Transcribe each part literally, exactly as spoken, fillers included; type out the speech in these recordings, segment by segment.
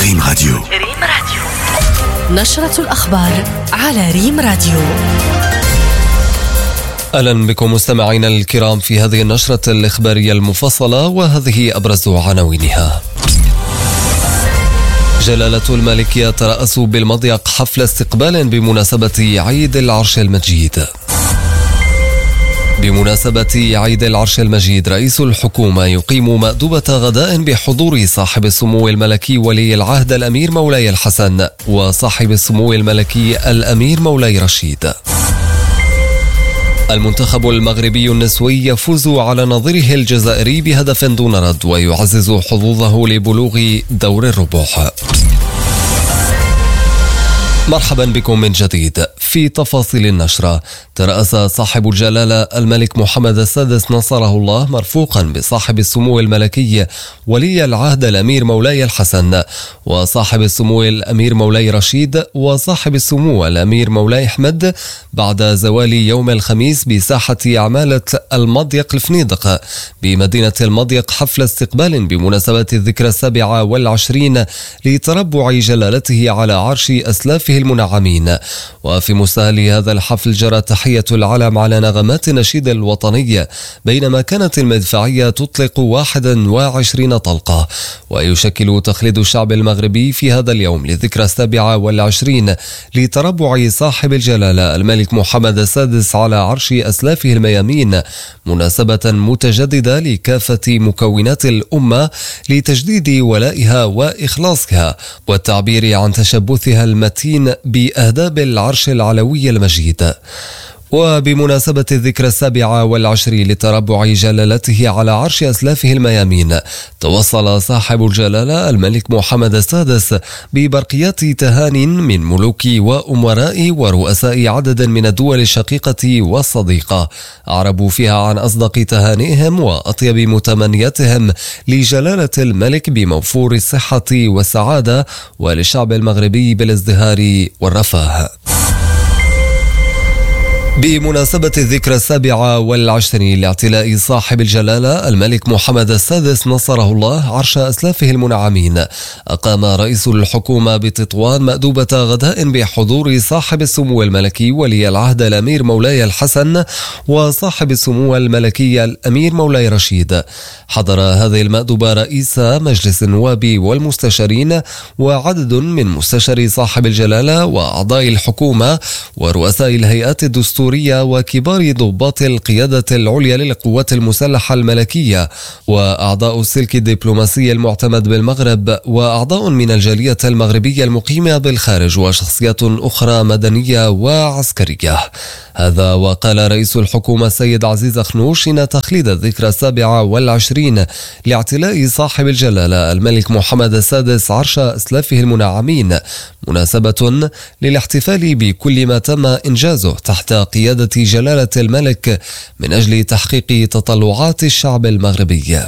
ريم راديو. ريم راديو. نشرة الأخبار على ريم راديو. أهلا بكم مستمعينا الكرام في هذه النشرة الإخبارية المفصلة، وهذه أبرز عناوينها. جلالة الملك يترأس بالمضيق حفل استقبال بمناسبة عيد العرش المجيد. بمناسبة عيد العرش المجيد، رئيس الحكومة يقيم مأدبة غداء بحضور صاحب السمو الملكي ولي العهد الأمير مولاي الحسن وصاحب السمو الملكي الأمير مولاي رشيد. المنتخب المغربي النسوي يفوز على نظيره الجزائري بهدف دون رد ويعزز حظوظه لبلوغ دور الربع. مرحبا بكم من جديد. في تفاصيل النشرة، ترأس صاحب الجلالة الملك محمد السادس نصره الله مرفوقا بصاحب السمو الملكي ولي العهد الأمير مولاي الحسن وصاحب السمو الأمير مولاي رشيد وصاحب السمو الأمير مولاي أحمد بعد زوال يوم الخميس بساحة عمالة المضيق الفنيدق بمدينة المضيق حفل استقبال بمناسبة الذكرى السابعة والعشرين لتربع جلالته على عرش أسلافه المنعمين. وفي مستهل هذا الحفل جرى تحية العلم على نغمات النشيد الوطني، بينما كانت المدفعية تطلق واحد وعشرين طلقة. ويشكل تخليد الشعب المغربي في هذا اليوم للذكرى السابعة والعشرين لتربع صاحب الجلالة الملك محمد السادس على عرش أسلافه الميامين مناسبة متجددة لكافة مكونات الأمة لتجديد ولائها وإخلاصها والتعبير عن تشبثها المتين بأهداب العرش العلوي المجيد. وبمناسبة الذكرى السابعة والعشرين لتربع جلالته على عرش أسلافه الميامين، توصل صاحب الجلالة الملك محمد السادس ببرقيات تهان من ملوك وأمراء ورؤساء عدد من الدول الشقيقة والصديقة، أعربوا فيها عن أصدق تهانئهم وأطيب متمنياتهم لجلالة الملك بموفور الصحة والسعادة وللشعب المغربي بالازدهار والرفاه. بمناسبة الذكرى السابعة والعشرين لاعتلاء صاحب الجلالة الملك محمد السادس نصره الله عرش أسلافه المنعمين، أقام رئيس الحكومة بتطوان مأدبة غداء بحضور صاحب السمو الملكي ولي العهد الأمير مولاي الحسن وصاحب السمو الملكي الأمير مولاي رشيد. حضر هذه المأدبة رئيس مجلس النواب والمستشارين وعدد من مستشاري صاحب الجلالة وأعضاء الحكومة ورؤساء الهيئات الدستورية وكبار ضباط القيادة العليا للقوات المسلحة الملكية وأعضاء السلك الدبلوماسي المعتمد بالمغرب وأعضاء من الجالية المغربية المقيمة بالخارج وشخصيات أخرى مدنية وعسكرية. هذا وقال رئيس الحكومة السيد عزيز أخنوش إن تخليد الذكرى السابعة والعشرين لاعتلاء صاحب الجلالة الملك محمد السادس عرش أسلافه المنعمين مناسبة للاحتفال بكل ما تم إنجازه تحت قيادة جلالة الملك من أجل تحقيق تطلعات الشعب المغربي.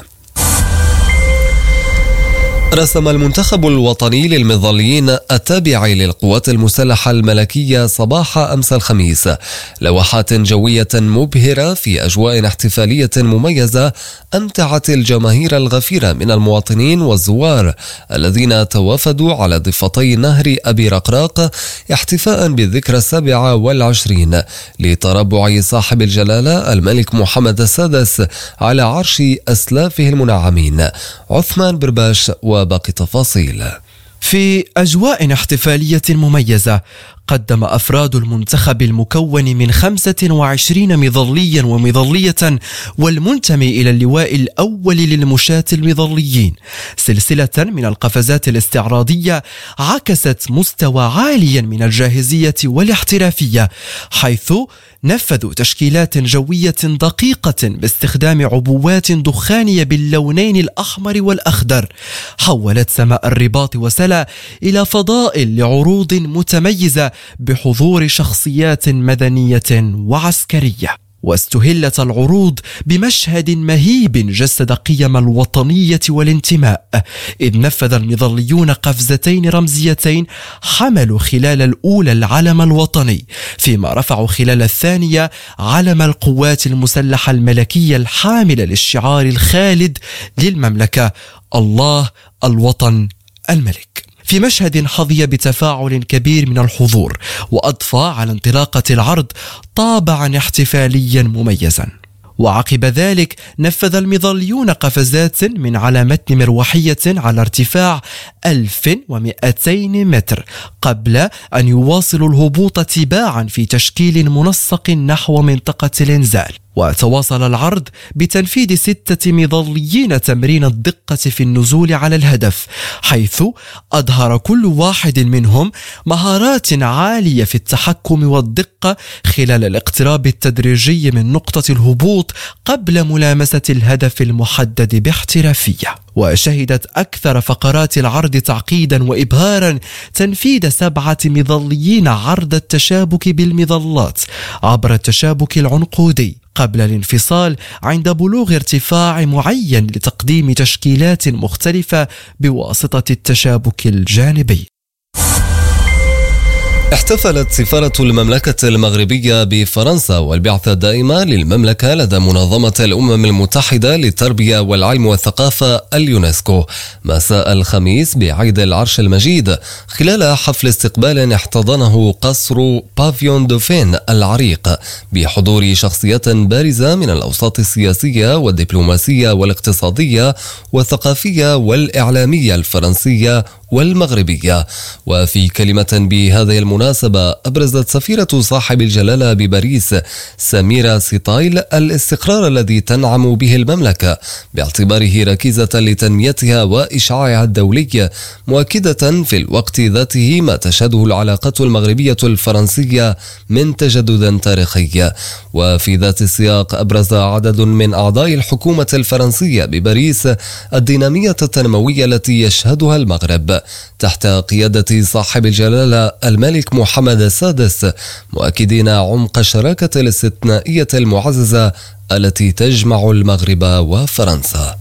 رسم المنتخب الوطني للمظليين التابع للقوات المسلحة الملكية صباح أمس الخميس لوحات جوية مبهرة في أجواء احتفالية مميزة أمتعت الجماهير الغفيرة من المواطنين والزوار الذين توافدوا على ضفتي نهر أبي رقراق احتفاء بالذكرى السابعة والعشرين لتربع صاحب الجلالة الملك محمد السادس على عرش أسلافه المنعمين. عثمان برباش وباقي تفاصيل. في أجواء احتفالية مميزة، قدم أفراد المنتخب المكون من خمسة وعشرين مظليا ومظلية والمنتمي إلى اللواء الأول للمشاة المظليين سلسلة من القفزات الاستعراضية عكست مستوى عاليا من الجاهزية والاحترافية، حيث نفذوا تشكيلات جوية دقيقة باستخدام عبوات دخانية باللونين الأحمر والأخضر، حولت سماء الرباط وسلا إلى فضاء لعروض متميزة بحضور شخصيات مدنية وعسكرية. واستهلت العروض بمشهد مهيب جسد قيم الوطنية والانتماء، إذ نفذ المظليون قفزتين رمزيتين حملوا خلال الأولى العلم الوطني، فيما رفعوا خلال الثانية علم القوات المسلحة الملكية الحامل للشعار الخالد للمملكة: الله الوطن الملك. في مشهد حظي بتفاعل كبير من الحضور وأضفى على انطلاقة العرض طابعا احتفاليا مميزا. وعقب ذلك نفذ المظليون قفزات من على متن مروحية على ارتفاع ألف ومئتين متر قبل أن يواصلوا الهبوط تباعا في تشكيل منسق نحو منطقة الإنزال. وتواصل العرض بتنفيذ ستة مظليين تمرين الدقة في النزول على الهدف، حيث أظهر كل واحد منهم مهارات عالية في التحكم والدقة خلال الاقتراب التدريجي من نقطة الهبوط قبل ملامسة الهدف المحدد باحترافية. وشهدت أكثر فقرات العرض تعقيدا وإبهارا تنفيذ سبعة مظليين عرض التشابك بالمظلات عبر التشابك العنقودي قبل الانفصال عند بلوغ ارتفاع معين لتقديم تشكيلات مختلفة بواسطة التشابك الجانبي. احتفلت سفارة المملكة المغربية بفرنسا والبعثة الدائمة للمملكة لدى منظمة الأمم المتحدة للتربية والعلم والثقافة اليونسكو مساء الخميس بعيد العرش المجيد خلال حفل استقبال احتضنه قصر بافيون دوفين العريق بحضور شخصيات بارزة من الأوساط السياسية والدبلوماسية والاقتصادية والثقافية والإعلامية الفرنسية والمغربية. وفي كلمة بهذه المناسبة أبرزت سفيرة صاحب الجلالة بباريس سميرة سيطايل الاستقرار الذي تنعم به المملكة باعتباره ركيزة لتنميتها وإشعاعها الدولي، مؤكدة في الوقت ذاته ما تشهده العلاقات المغربية الفرنسية من تجدد تاريخي. وفي ذات السياق أبرز عدد من أعضاء الحكومة الفرنسية بباريس الدينامية التنموية التي يشهدها المغرب تحت قيادة صاحب الجلالة الملك محمد السادس، مؤكدين عمق الشراكة الاستثنائية المعززة التي تجمع المغرب وفرنسا.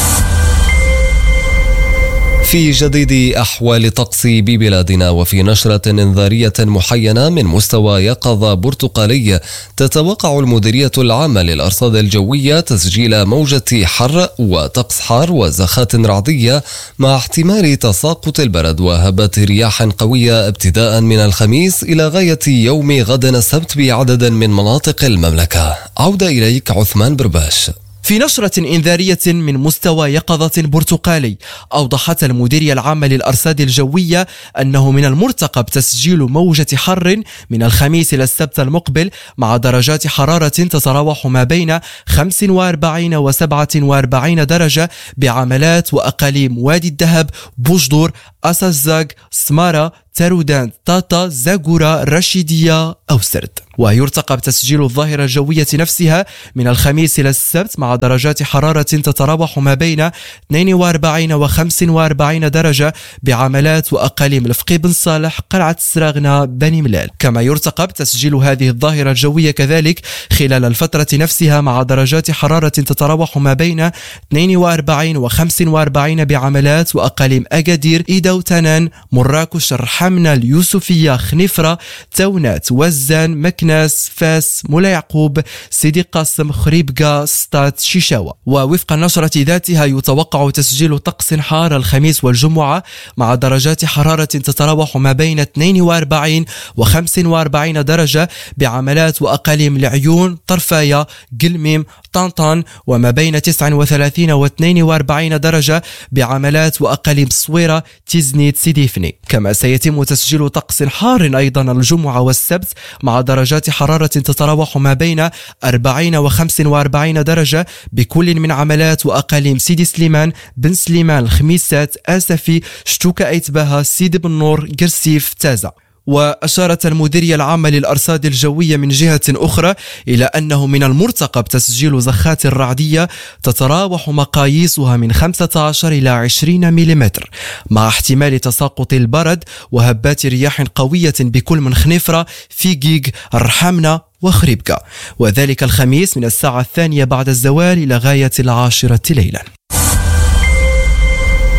في جديد أحوال الطقس ببلادنا، وفي نشرة إنذارية محينة من مستوى يقظة برتقالي، تتوقع المديرية العامة للأرصاد الجوية تسجيل موجة حر وطقس حار وزخات رعدية مع احتمال تساقط البرد وهبات رياح قوية ابتداء من الخميس إلى غاية يوم غد السبت بعدد من مناطق المملكة. عودة إليك عثمان برباش. في نشرة إنذارية من مستوى يقظة برتقالي، أوضحت المديرية العامة للأرصاد الجوية أنه من المرتقب تسجيل موجة حر من الخميس إلى السبت المقبل مع درجات حرارة تتراوح ما بين خمسة وأربعين و سبعة وأربعين درجة بعملات وأقاليم وادي الذهب، بوجدور، أساسزاغ، سمارة، تارودان، تاتا، زاغورا، رشيدية أو سرد. ويرتقب تسجيل الظاهرة الجوية نفسها من الخميس إلى السبت مع درجات حرارة تتراوح ما بين اثنين وأربعين و خمسة وأربعين درجة بعملات وأقاليم الفقي بن صالح، قلعة سراغنا، بني ملال. كما يرتقب تسجيل هذه الظاهرة الجوية كذلك خلال الفترة نفسها مع درجات حرارة تتراوح ما بين اثنين وأربعين و خمسة وأربعين بعملات وأقاليم أكادير، إيدا وتنان، مراكش، الرحمنة، اليوسفية، خنفرة، تونات، وزان، مكناس، فاس، مولا يعقوب، سيدي قاسم، خريبكا، ستات، شيشاوة. ووفق النشرة ذاتها يتوقع تسجيل طقس حار الخميس والجمعة مع درجات حرارة تتراوح ما بين اثنين وأربعين و خمسة وأربعين درجة بعملات وأقاليم العيون، طرفاية، قلميم، طنطان، وما بين تسعة وثلاثين و اثنين وأربعين درجة بعملات وأقاليم صويرة، تيزنيت، سيديفني. كما سيتم تسجيل طقس حار أيضا الجمعة والسبت مع درجات حرارة تتراوح ما بين أربعين و خمسة وأربعين درجة بكل من عملات وأقاليم سيدي سليمان، بن سليمان، الخميسات، آسفي، شتوكا، أيتباها، سيدي بن نور، قرسيف، تازا. وأشارت المديرية العامة للأرصاد الجوية من جهة أخرى إلى أنه من المرتقب تسجيل زخات رعدية تتراوح مقاييسها من خمسة عشر إلى عشرين مليمتر مع احتمال تساقط البرد وهبات رياح قوية بكل من خنفرة، فيجيغ، الرحمنة وخريبكا، وذلك الخميس من الساعة الثانية بعد الزوال إلى غاية العاشرة ليلا.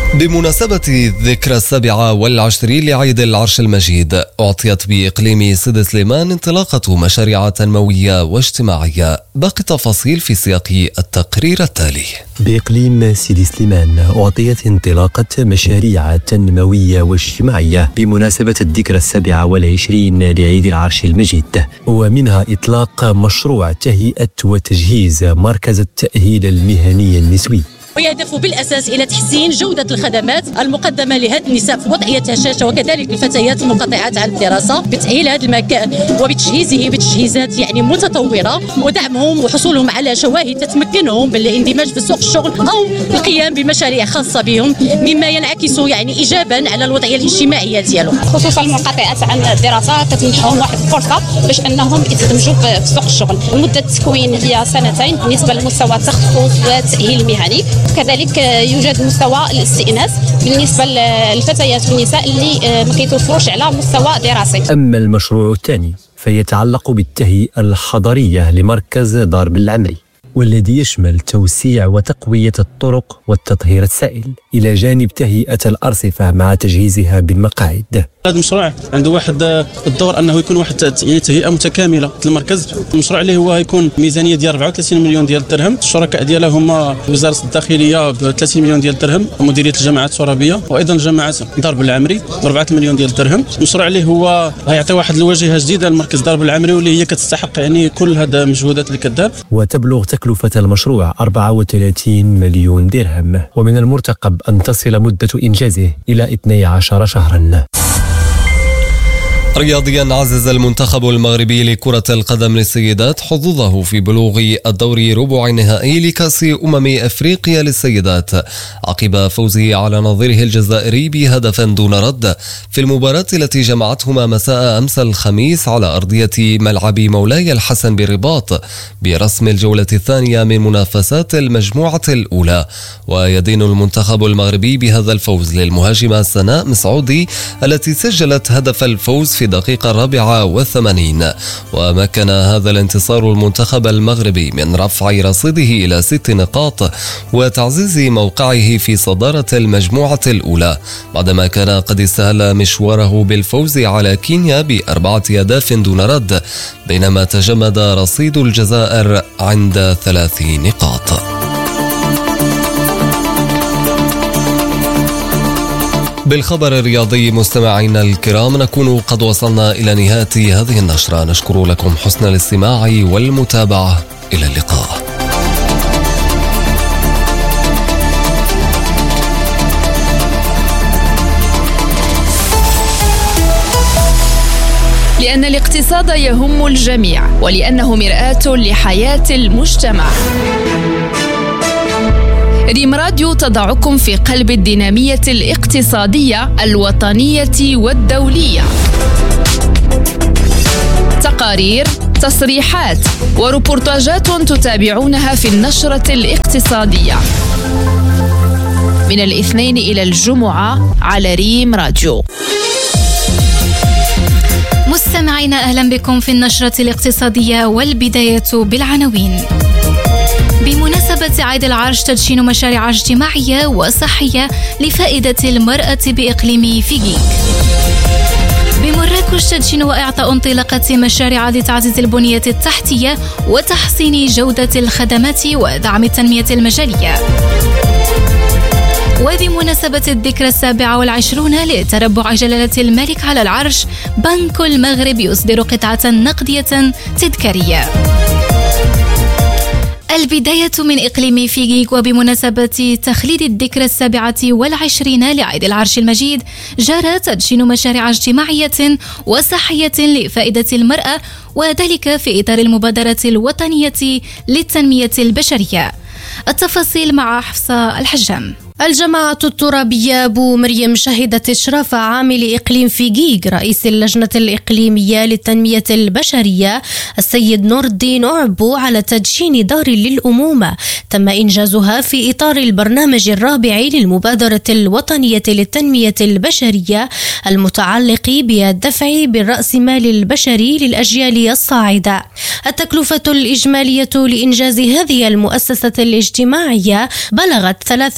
بمناسبة الذكرى السابعة والعشرين لعيد العرش المجيد، أعطيت بإقليم سيدي سليمان انطلاقة مشاريع تنموية واجتماعية. باقي التفاصيل في سياق التقرير التالي. بإقليم سيدي سليمان أعطيت انطلاقة مشاريع تنموية واجتماعية بمناسبة الذكرى السابعة والعشرين لعيد العرش المجيد، ومنها إطلاق مشروع تهيئة وتجهيز مركز التأهيل المهني النسوي، ويهدف بالأساس إلى تحسين جودة الخدمات المقدمة لهذه النساء في وضعية هشاشة وكذلك الفتيات المنقطعات عن الدراسة، بتأهيل هذا المكان وبتجهيزه بتجهيزات يعني متطورة، ودعمهم وحصولهم على شواهد تتمكنهم بالاندماج في سوق الشغل أو القيام بمشاريع خاصة بهم، مما ينعكس يعني إيجابا على الوضعية الاجتماعية ديالهم، خصوصا المنقطعات عن الدراسة كتمنحهم واحد الفرصة باش أنهم يتدمجوا في سوق الشغل. مدة التكوين هي سنتين بالنسبة لمستوى التخصص والتأهيل المهني، كذلك يوجد مستوى الاستئناس بالنسبة للفتيات والنساء اللي ما كيتوفروش على مستوى دراسي. أما المشروع الثاني فيتعلق بالتهيئة الحضرية لمركز دار بالعمري، والذي يشمل توسيع وتقوية الطرق والتطهير السائل إلى جانب تهيئة الأرصفة مع تجهيزها بالمقاعد. هذا المشروع عنده واحد الدور أنه يكون واحد يعني تهيئة متكاملة للمركز. المشروع اللي هو يكون ميزانية ديال أربعة وثلاثين مليون ديال الدرهم، الشركاء ديالها هما وزارة الداخلية ب ثلاثين مليون ديال الدرهم، ومديرية الجامعات الترابية، وأيضا جامعة دار بالعمري ب أربعة مليون ديال الدرهم. المشروع اللي هو غيعطي واحد الواجهة جديدة لمركز دار بالعمري، واللي هي كتستحق يعني كل هذا المجهودات اللي كدار. وتبلغ تكلفة المشروع أربعة وثلاثين مليون درهم، ومن المرتقب أن تصل مدة إنجازه إلى اثني عشر شهرا. رياضيا، عزز المنتخب المغربي لكرة القدم للسيدات حظوظه في بلوغ الدور ربع النهائي لكأس أمم أفريقيا للسيدات عقب فوزه على نظيره الجزائري بهدف دون رد في المباراة التي جمعتهما مساء أمس الخميس على أرضية ملعب مولاي الحسن بالرباط برسم الجولة الثانية من منافسات المجموعة الأولى. ويدين المنتخب المغربي بهذا الفوز للمهاجمة سناء مسعودي التي سجلت هدف الفوز في الدقيقة الرابعة والثمانين، ومكن هذا الانتصار المنتخب المغربي من رفع رصيده إلى ست نقاط وتعزيز موقعه في صدارة المجموعة الأولى، بعدما كان قد استهل مشواره بالفوز على كينيا بأربعة أهداف دون رد، بينما تجمد رصيد الجزائر عند ثلاث نقاط. بالخبر الرياضي مستمعينا الكرام، نكون قد وصلنا إلى نهاية هذه النشرة. نشكر لكم حسن الاستماع والمتابعة. إلى اللقاء. لأن الاقتصاد يهم الجميع، ولأنه مرآة لحياة المجتمع. ريم راديو تضعكم في قلب الدينامية الاقتصادية الوطنية والدولية. تقارير، تصريحات وريبورتاجات تتابعونها في النشرة الاقتصادية من الاثنين إلى الجمعة على ريم راديو. مستمعينا، أهلا بكم في النشرة الاقتصادية، والبداية بالعناوين. بمناسبة عيد العرش تدشين مشاريع اجتماعية وصحية لفائدة المرأة بإقليم فيجيك. بمراكش تدشين وإعطاء انطلاقة مشاريع لتعزيز البنية التحتية وتحسين جودة الخدمات ودعم التنمية المجالية. وبمناسبة الذكرى السابعة والعشرون لتربع جلالة الملك على العرش، بنك المغرب يصدر قطعة نقدية تذكارية. البداية من إقليم فيجيك، وبمناسبة تخليد الذكرى السابعة والعشرين لعيد العرش المجيد جرى تدشين مشاريع اجتماعية وصحية لفائدة المرأة، وذلك في إطار المبادرة الوطنية للتنمية البشرية. التفاصيل مع حفصة الحجام. الجماعة الترابية أبو مريم شهدت إشراف عامل إقليم فيجيك رئيس اللجنة الإقليمية للتنمية البشرية السيد نور الدين أعبو على تدشين دار للأمومة تم إنجازها في إطار البرنامج الرابع للمبادرة الوطنية للتنمية البشرية المتعلق بالدفع بالرأسمال البشري للأجيال الصاعدة. التكلفة الإجمالية لإنجاز هذه المؤسسة الاجتماعية بلغت ثلاثة ملايين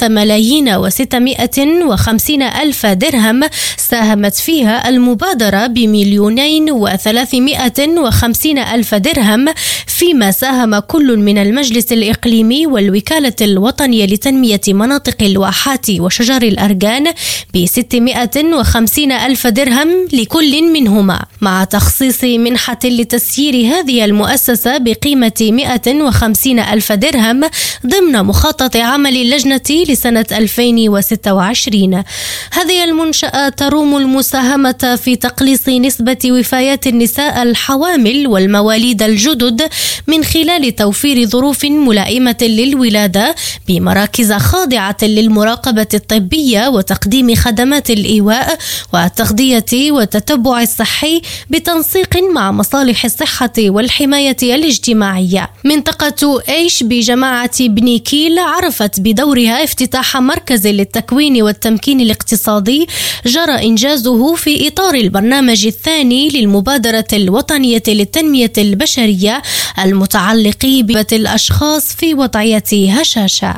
ملايين وستمائة وخمسين ألف درهم ساهمت فيها المبادرة بمليونين وثلاثمائة وخمسين ألف درهم، فيما ساهم كل من المجلس الإقليمي والوكالة الوطنية لتنمية مناطق الواحات وشجر الأرجان بستمائة وخمسين ألف درهم لكل منهما، مع تخصيص منحة لتسيير هذه المؤسسة بقيمة مائة وخمسين ألف درهم ضمن مخطط عمل اللجنة لسنة ألفين وستة وعشرين. هذه المنشأة تروم المساهمة في تقليص نسبة وفيات النساء الحوامل والمواليد الجدد من خلال توفير ظروف ملائمة للولادة بمراكز خاضعة للمراقبة الطبية وتقديم خدمات الإيواء والتغذية والتتبع الصحي بتنسيق مع مصالح الصحة والحماية الاجتماعية. منطقة إيش بجماعة بني كيل عرفت بدورها افتتاح مركز للتكوين والتمكين الاقتصادي جرى إنجازه في إطار البرنامج الثاني للمبادرة الوطنية للتنمية البشرية المتعلق ببيئة الأشخاص في وضعية هشاشة.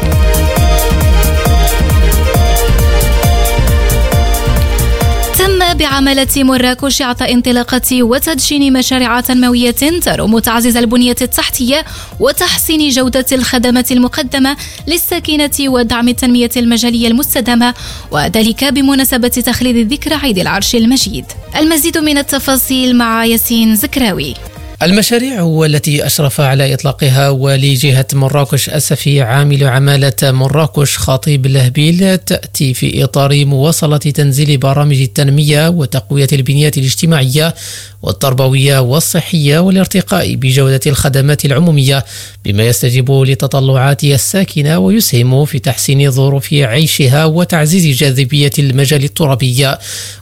تم بعملة مراكش إعطاء انطلاقة وتدشين مشاريع تنموية تروم تعزيز البنية التحتية وتحسين جودة الخدمات المقدمة للساكنة ودعم التنمية المجالية المستدامة، وذلك بمناسبة تخليد الذكرى عيد العرش المجيد. المزيد من التفاصيل مع ياسين زكراوي. المشاريع والتي أشرف على إطلاقها والي جهة مراكش أسفي عامل عمالة مراكش خطيب لهبيل تأتي في إطار مواصلة تنزيل برامج التنمية وتقوية البنية الاجتماعية والتربوية والصحية والارتقاء بجودة الخدمات العمومية، بما يستجيب لتطلعات الساكنة ويسهم في تحسين ظروف عيشها وتعزيز جاذبية المجال الترابي.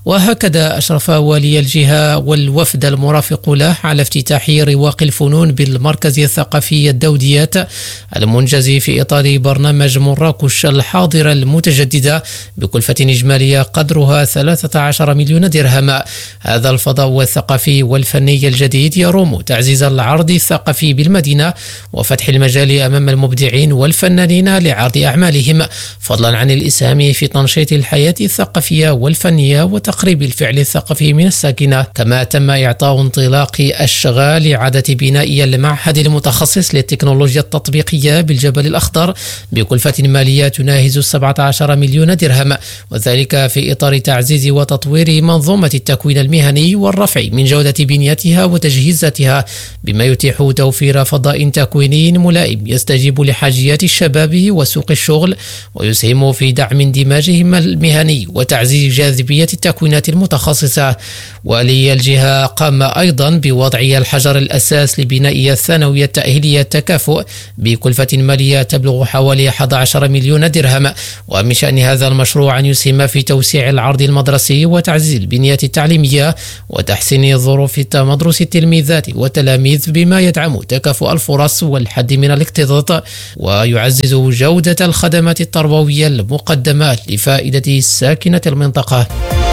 وهكذا أشرف والي الجهة والوفد المرافق له على افتتاح رواق الفنون بالمركز الثقافي الدوديات المنجز في إطار برنامج مراكش الحاضرة المتجددة بكلفة إجمالية قدرها ثلاثة عشر مليون درهم. هذا الفضاء الثقافي والفني الجديد يروم تعزيز العرض الثقافي بالمدينة وفتح المجال أمام المبدعين والفنانين لعرض أعمالهم، فضلا عن الإسهام في تنشيط الحياة الثقافية والفنية وتقريب الفعل الثقافي من الساكنة. كما تم إعطاء انطلاق الشغال لإعادة بناء المعهد المتخصص للتكنولوجيا التطبيقية بالجبل الأخضر بكلفة مالية تناهز سبعة عشر مليون درهم، وذلك في إطار تعزيز وتطوير منظومة التكوين المهني والرفع من جودة بنيتها وتجهيزاتها، بما يتيح توفير فضاء تكويني ملائم يستجيب لحاجيات الشباب وسوق الشغل ويسهم في دعم اندماجهم المهني وتعزيز جاذبية التكوينات المتخصصة. ولي الجهة قام أيضا بوضع الحجر الأساس لبناء الثانوية التأهيلية التكافؤ بكلفة مالية تبلغ حوالي أحد عشر مليون درهم، ومن شأن هذا المشروع أن يسهم في توسيع العرض المدرسي وتعزيز البنية التعليمية وتحسين ظروف تمدرس التلميذات والتلاميذ، بما يدعم تكافؤ الفرص والحد من الاكتظاظ ويعزز جودة الخدمات التربوية المقدمة لفائدة ساكنة المنطقة.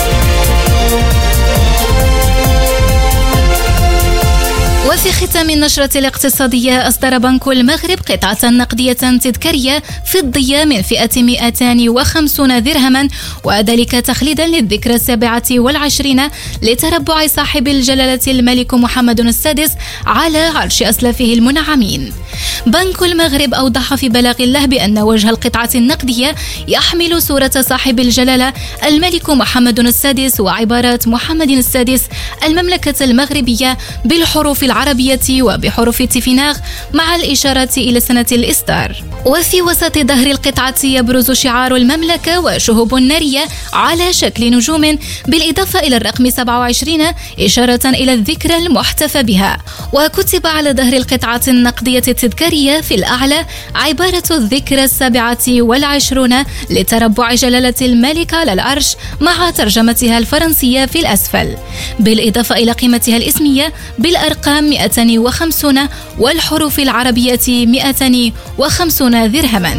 وفي ختام النشرة الاقتصادية، أصدر بنك المغرب قطعة نقدية تذكارية فضية من فئة مئتين وخمسين درهما، وذلك تخليدا للذكرى السابعة والعشرين لتربع صاحب الجلالة الملك محمد السادس على عرش أسلافه المنعمين. بنك المغرب أوضح في بلاغ له بأن وجه القطعة النقدية يحمل صورة صاحب الجلالة الملك محمد السادس وعبارات محمد السادس المملكة المغربية بالحروف العربية وبحروف تيفيناغ مع الإشارة إلى سنة الإصدار. وفي وسط ظهر القطعة يبرز شعار المملكة وشهب نارية على شكل نجوم، بالإضافة إلى الرقم سبعة وعشرين إشارة إلى الذكرى المحتفى بها. وكتب على ظهر القطعة النقدية التذكارية في الأعلى عبارة الذكرى السابعة والعشرون لتربع جلالة الملك على العرش مع ترجمتها الفرنسية في الأسفل، بالإضافة إلى قيمتها الإسمية بالأرقام مئتين وخمسين والحروف العربية مئتين وخمسين درهما.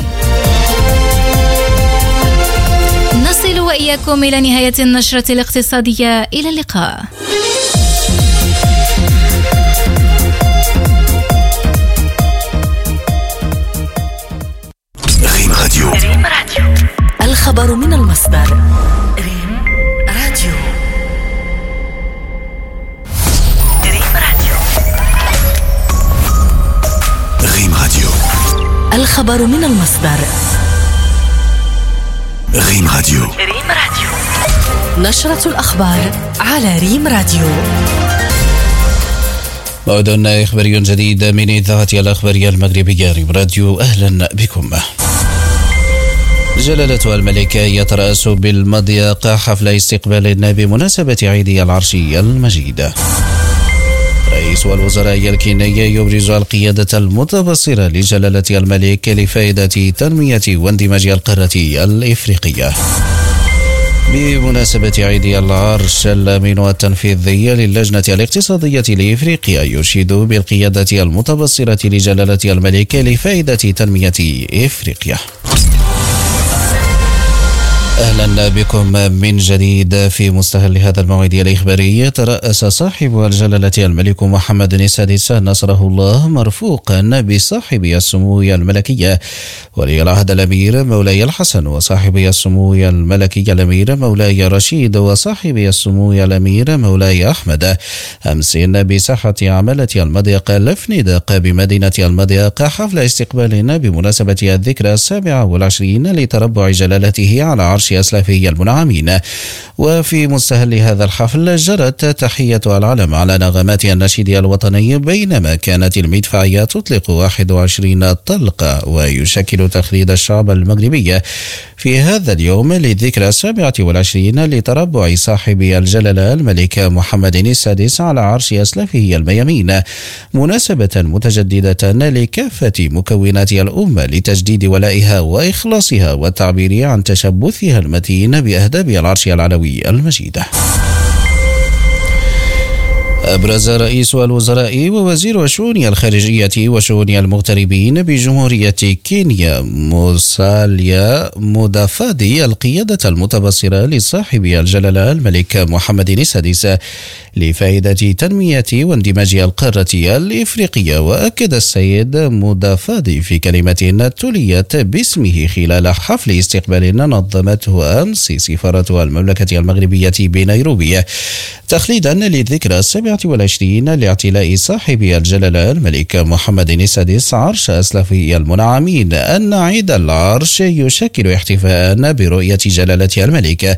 نصل وإياكم إلى نهاية النشرة الاقتصادية. إلى اللقاء. ريم راديو. الخبر من المصدر. ريم راديو. ريم راديو. ريم راديو. الخبر من المصدر. ريم راديو. ريم راديو. نشرة الأخبار على ريم راديو. موعد إخباري جديد من إذاعة الأخبارية المغربية ريم راديو. أهلا بكم. جلالة الملك يترأس بالمضيق حفل استقبال بمناسبة عيد العرش المجيد. رئيس الوزراء الكيني يبرز القيادة المتبصرة لجلالة الملك لفائدة تنمية واندماج القارة الإفريقية. بمناسبة عيد العرش، الأمين التنفيذي للجنة الاقتصادية لإفريقيا يشيد بالقيادة المتبصرة لجلالة الملك لفائدة تنمية إفريقيا. أهلا بكم من جديد. في مستهل هذا الموعد الإخباري، ترأس صاحب الجلالة الملك محمد السادس نصره الله مرفوقا بصاحب السمو الملكية ولي العهد الأمير مولاي الحسن وصاحب السمو الملكي الأمير مولاي رشيد وصاحب السمو الأمير مولاي أحمد أمس بساحة عملة المضيق الفندق بمدينة المضيق حفل استقبال بمناسبة الذكرى السابعة والعشرين لتربع جلالته على عرش أسلافه المنعمين. وفي مستهل هذا الحفل جرت تحية العلم على نغمات النشيد الوطني، بينما كانت المدفعية تطلق واحد وعشرين طلقة، ويشكل تخليد الشعب المغربي في هذا اليوم للذكرى السابعة والعشرين لتربع صاحب الجلالة الملك محمد السادس على عرش أسلافه الميامين، مناسبة متجددة لكافة مكونات الأمة لتجديد ولائها وإخلاصها والتعبير عن تشبثها المتين بأهداب العرش العلوي المجيد. أبرز رئيس الوزراء ووزير الشؤون الخارجية وشؤون المغتربين بجمهورية كينيا موساليا مودافادي القيادة المتبصرة لصاحب الجلالة الملك محمد السادس لفائدة تنمية واندماج القارة الإفريقية. وأكد السيد مودافادي في كلمة تليت باسمه خلال حفل استقبال نظمته أمس سفارة المملكة المغربية بنيروبي تخليدا للذكرى السابعة والعشرين لاعتلاء صاحب الجلالة الملك محمد السادس عرش أسلافه المنعمين، أن عيد العرش يشكل احتفاء برؤية جلالة الملك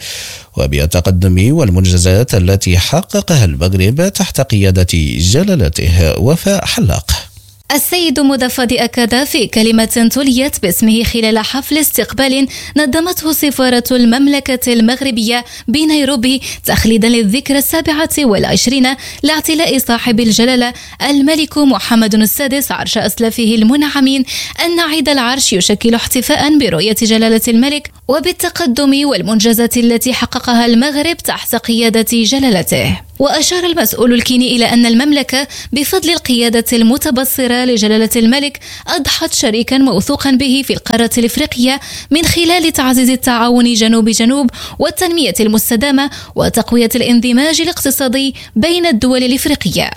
وبالتقدم والمنجزات التي حققها المغرب تحت قيادة جلالته. وفاء حلاق. السيد مودافادي أكد في كلمة تليت باسمه خلال حفل استقبال نظمته سفارة المملكة المغربية بنيروبي تخليدا للذكرى السابعة والعشرين لاعتلاء صاحب الجلالة الملك محمد السادس عرش أسلافه المنعمين، أن عيد العرش يشكل احتفاء برؤية جلالة الملك وبالتقدم والمنجزات التي حققها المغرب تحت قيادة جلالته. وأشار المسؤول الكيني إلى أن المملكة بفضل القيادة المتبصرة لجلالة الملك أضحت شريكا موثوقا به في القارة الإفريقية من خلال تعزيز التعاون جنوب جنوب والتنمية المستدامة وتقوية الانضماج الاقتصادي بين الدول الإفريقية.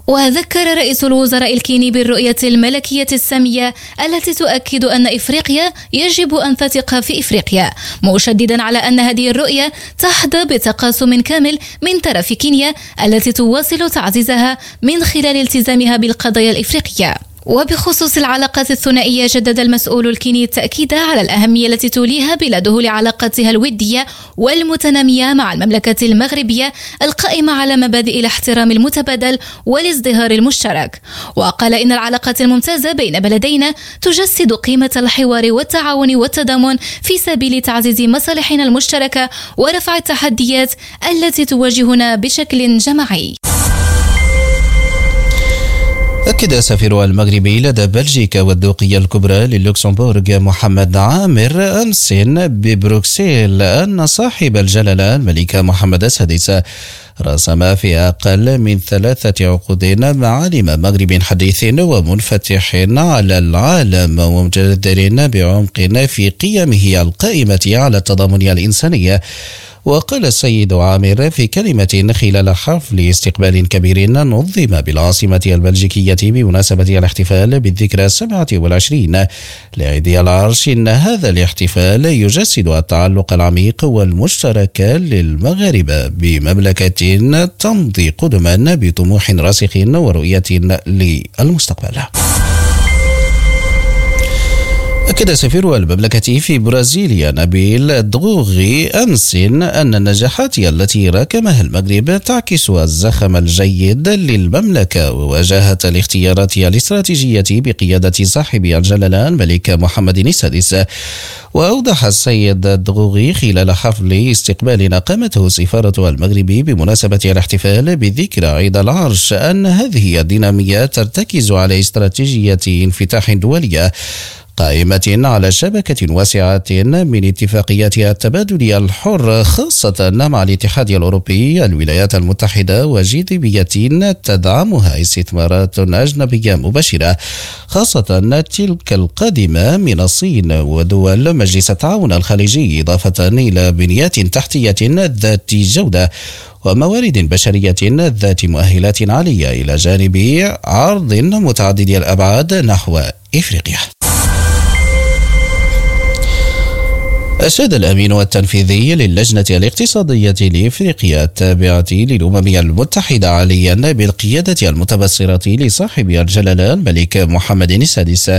وذكر رئيس الوزراء الكيني بالرؤية الملكية السامية التي تؤكد أن إفريقيا يجب أن تثق في إفريقيا، مشددا على أن هذه الرؤية تحظى بتقاسم كامل من طرف كينيا التي تواصل تعزيزها من خلال التزامها بالقضايا الإفريقية. وبخصوص العلاقات الثنائية، جدد المسؤول الكيني التأكيد على الأهمية التي توليها بلاده لعلاقاتها الودية والمتنامية مع المملكة المغربية القائمة على مبادئ الاحترام المتبادل والازدهار المشترك. وقال إن العلاقات الممتازة بين بلدينا تجسد قيمة الحوار والتعاون والتضامن في سبيل تعزيز مصالحنا المشتركة ورفع التحديات التي تواجهنا بشكل جماعي. أكد سفير المغربي لدى بلجيكا والدوقية الكبرى للوكسمبورغ محمد عامر أمس ببروكسل أن صاحب الجلالة الملك محمد السادس رسم في أقل من ثلاثة عقود معالم مغرب حديث ومنفتح على العالم ومجدر بعمق في قيمه القائمة على التضامن الإنساني وقال السيد عامر في كلمة خلال حفل استقبال كبير نظم بالعاصمة البلجيكية بمناسبة الاحتفال بالذكرى السابعة والعشرين لعيد العرش إن هذا الاحتفال يجسد التعلق العميق والمشترك للمغاربة بمملكة تمضي قدما بطموح راسخ ورؤية للمستقبل. أكد سفير المملكة في برازيليا نبيل دغوغي أمس أن النجاحات التي راكمها المغرب تعكس الزخم الجيد للمملكة وواجهة الاختيارات الاستراتيجية بقيادة صاحب الجلالة الملك محمد السادس. وأوضح السيد دغوغي خلال حفل استقبال قامته سفارة المغرب بمناسبة الاحتفال بذكرى عيد العرش أن هذه الدينامية ترتكز على استراتيجية انفتاح دولية قائمة على شبكة واسعة من اتفاقيات التبادل الحر خاصة مع الاتحاد الأوروبي، الولايات المتحدة وجاذبية تدعمها استثمارات أجنبية مباشرة خاصة تلك القادمة من الصين ودول مجلس التعاون الخليجي، إضافة إلى بنيات تحتية ذات جودة وموارد بشرية ذات مؤهلات عالية إلى جانب عرض متعدد الأبعاد نحو إفريقيا. أشاد الأمين التنفيذي للجنة الاقتصادية لإفريقيا التابعة للأمم المتحدة عاليا بالقيادة المتبصرة لصاحب الجلالة الملك محمد السادس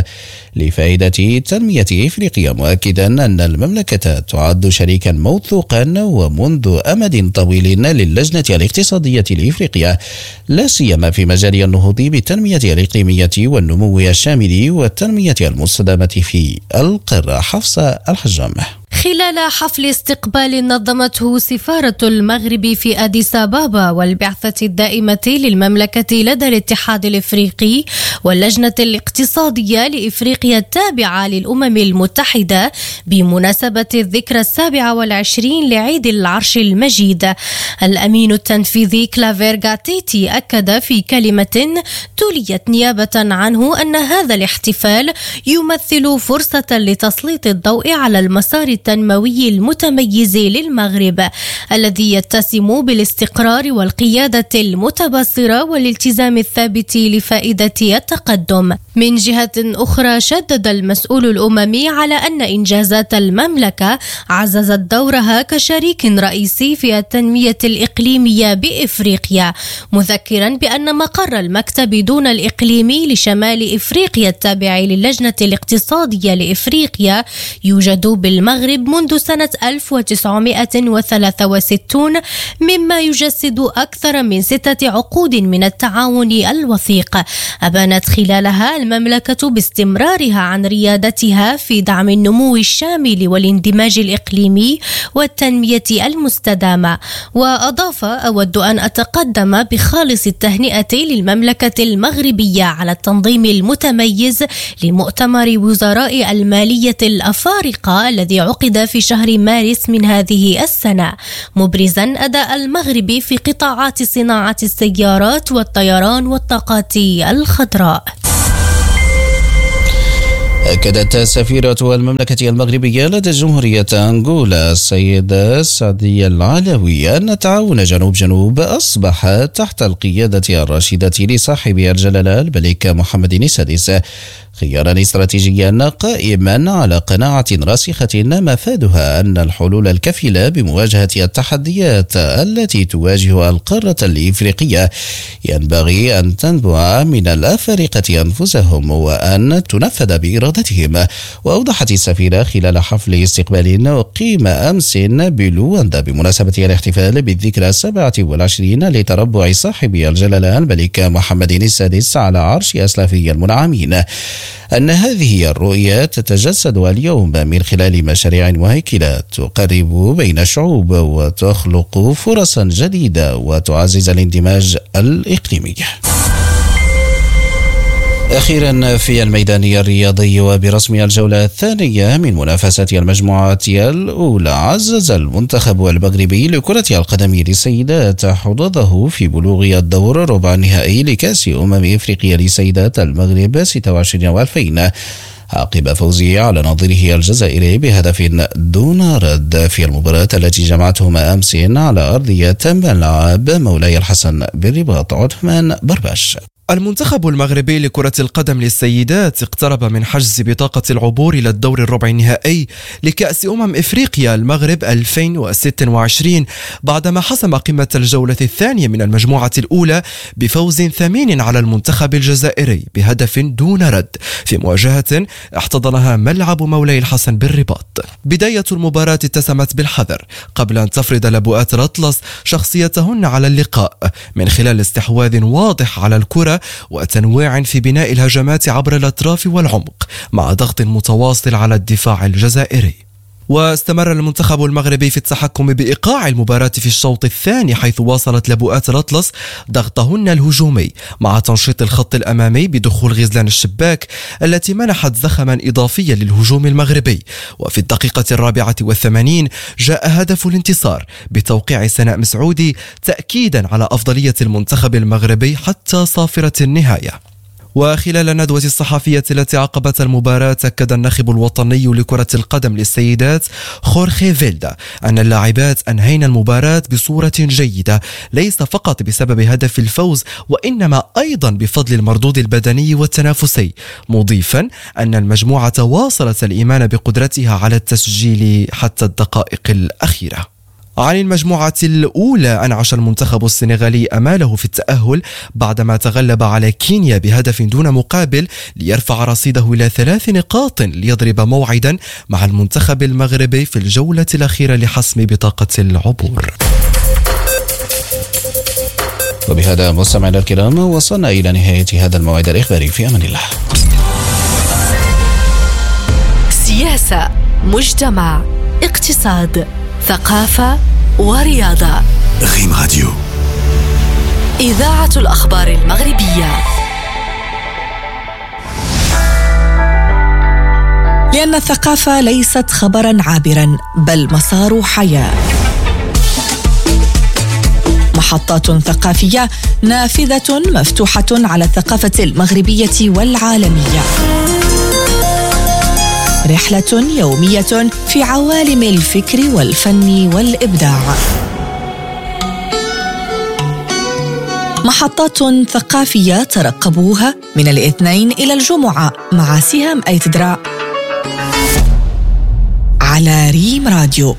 لفائدة تنمية إفريقيا، مؤكدا أن المملكة تعد شريكا موثوقا ومنذ أمد طويل للجنة الاقتصادية لإفريقيا، لا سيما في مجال النهوض بالتنمية الإقليمية والنمو الشامل والتنمية المستدامة في القارة. حفصة الحجام. خلال حفل استقبال نظمته سفارة المغرب في أديس أبابا والبعثة الدائمة للمملكة لدى الاتحاد الإفريقي واللجنة الاقتصادية لإفريقيا التابعة للأمم المتحدة بمناسبة الذكرى السابعة والعشرين لعيد العرش المجيد، الأمين التنفيذي كلافير غاتيتي أكد في كلمة تليت نيابة عنه أن هذا الاحتفال يمثل فرصة لتسليط الضوء على المسار التنموي المتميز للمغرب الذي يتسم بالاستقرار والقيادة المتبصرة والالتزام الثابت لفائدة التقدم. من جهة أخرى شدد المسؤول الأممي على أن إنجازات المملكة عززت دورها كشريك رئيسي في التنمية الإقليمية بإفريقيا، مذكرا بأن مقر المكتب دون الإقليمي لشمال إفريقيا التابع للجنة الاقتصادية لإفريقيا يوجد بالمغرب منذ سنة ألف وتسعمائة وثلاثة وستين، مما يجسد أكثر من ستة عقود من التعاون الوثيق. أبانت خلالها المملكة باستمرارها عن ريادتها في دعم النمو الشامل والاندماج الإقليمي والتنمية المستدامة. وأضاف: أود أن أتقدم بخالص التهنئة للمملكة المغربية على التنظيم المتميز لمؤتمر وزراء المالية الأفارقة الذي عقد في شهر مارس من هذه السنة، مبرزا أداء المغرب في قطاعات صناعة السيارات والطيران والطاقات الخضراء. أكدت سفيرة المملكة المغربية لدى جمهورية أنغولا السيدة سعدية العلوي أن تعاون جنوب جنوب أصبح تحت القيادة الراشدة لصاحب الجلالة الملك محمد السادس خيارا استراتيجيا قائما على قناعة راسخة مفادها أن الحلول الكفيلة بمواجهة التحديات التي تواجه القارة الإفريقية ينبغي أن تنبع من الأفارقة أنفسهم وأن تنفذ بإرادتهم. وأوضحت السفيرة خلال حفل استقبال أقيم أمس بلواندا بمناسبة الاحتفال بالذكرى السابعة والعشرين لتربع صاحب الجلالة الملك محمد السادس على عرش أسلافه المنعمين أن هذه الرؤية تتجسد اليوم من خلال مشاريع وهيكلة تقرب بين الشعوب وتخلق فرصا جديدة وتعزز الاندماج الإقليمي. أخيرا في الميدان الرياضي وبرسم الجولة الثانية من منافسة المجموعات الأولى، عزز المنتخب المغربي لكرة القدم للسيدات حظوظه في بلوغ الدور ربع النهائي لكأس أمم إفريقيا لسيدات المغرب ستة وعشرين وألفين عقب فوزه على نظيره الجزائري بهدف دون رد في المباراة التي جمعتهما أمس على أرضية ملعب مولاي الحسن بالرباط. عثمان برباش. المنتخب المغربي لكرة القدم للسيدات اقترب من حجز بطاقة العبور إلى الدور الربع النهائي لكأس أمم إفريقيا المغرب ألفين وستة وعشرين بعدما حسم قمة الجولة الثانية من المجموعة الأولى بفوز ثمين على المنتخب الجزائري بهدف دون رد في مواجهة احتضنها ملعب مولاي الحسن بالرباط. بداية المباراة اتسمت بالحذر قبل أن تفرض لبؤات الأطلس شخصيتهن على اللقاء من خلال استحواذ واضح على الكرة وتنويع في بناء الهجمات عبر الأطراف والعمق مع ضغط متواصل على الدفاع الجزائري. واستمر المنتخب المغربي في التحكم بإيقاع المباراة في الشوط الثاني، حيث واصلت لبؤات الأطلس ضغطهن الهجومي مع تنشيط الخط الأمامي بدخول غزلان الشباك التي منحت زخما إضافيا للهجوم المغربي. وفي الدقيقة الرابعة والثمانين جاء هدف الانتصار بتوقيع سناء مسعودي تأكيدا على أفضلية المنتخب المغربي حتى صافرة النهاية. وخلال الندوة الصحفية التي عقبت المباراة أكد الناخب الوطني لكرة القدم للسيدات خورخي فيلدا أن اللاعبات أنهينا المباراة بصورة جيدة ليس فقط بسبب هدف الفوز وإنما أيضا بفضل المردود البدني والتنافسي، مضيفا أن المجموعة واصلت الإيمان بقدرتها على التسجيل حتى الدقائق الأخيرة. عن المجموعة الأولى أنعش المنتخب السنغالي أماله في التأهل بعدما تغلب على كينيا بهدف دون مقابل ليرفع رصيده إلى ثلاث نقاط ليضرب موعدا مع المنتخب المغربي في الجولة الأخيرة لحسم بطاقة العبور. وبهذا مستمعينا الكرام وصلنا إلى نهاية هذا الموعد الإخباري. في أمان الله. سياسة، مجتمع، اقتصاد، ثقافة ورياضة. ريم راديو، إذاعة الأخبار المغربية. لأن الثقافة ليست خبرا عابرا بل مسار حياة. محطات ثقافية نافذة مفتوحة على الثقافة المغربية والعالمية. رحلة يومية في عوالم الفكر والفن والإبداع. محطات ثقافية ترقبوها من الاثنين إلى الجمعة مع سهام أيتدرا على ريم راديو.